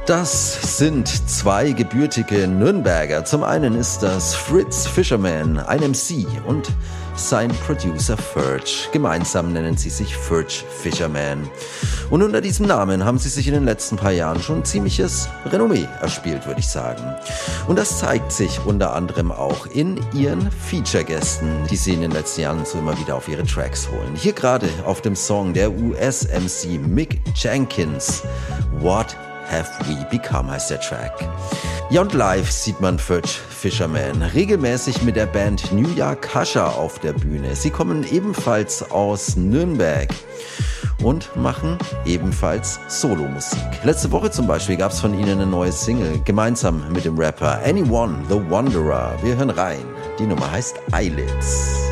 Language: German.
Das sind zwei gebürtige Nürnberger. Zum einen ist das Fritz Fisherman, ein MC, und sein Producer Ferch. Gemeinsam nennen sie sich Ferch Fisherman. Und unter diesem Namen haben sie sich in den letzten paar Jahren schon ein ziemliches Renommee erspielt, würde ich sagen. Und das zeigt sich unter anderem auch in ihren Feature-Gästen, die sie in den letzten Jahren so immer wieder auf ihre Tracks holen. Hier gerade auf dem Song der US-MC Mick Jenkins, What Have We Become heißt der Track. Ja, und live sieht man Ferch Fisherman regelmäßig mit der Band New York Hasha auf der Bühne. Sie kommen ebenfalls aus Nürnberg und machen ebenfalls Solomusik. Letzte Woche zum Beispiel gab es von ihnen eine neue Single, gemeinsam mit dem Rapper Anyone the Wanderer. Wir hören rein. Die Nummer heißt Eyelids.